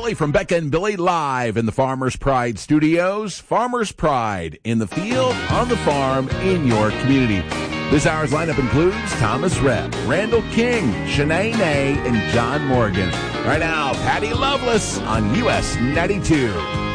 Billy from Becca and Billy live in the Farmers Pride studios. Farmers Pride in the field, on the farm, in your community. This hour's lineup includes Thomas Rep, Randall King, Shanae Nay, and John Morgan. Right now, Patty Loveless on US 92.